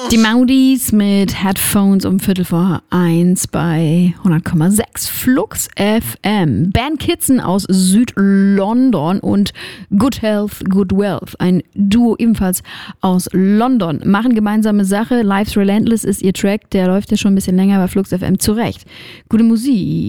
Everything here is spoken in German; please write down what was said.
Die Maudis mit Headphones um 1:15 bei 100,6 Flux FM. Ben Kitson aus Südlondon und Good Health, Good Wealth, ein Duo ebenfalls aus London, machen gemeinsame Sache. Life's Relentless ist ihr Track, der läuft ja schon ein bisschen länger bei Flux FM zurecht. Gute Musik.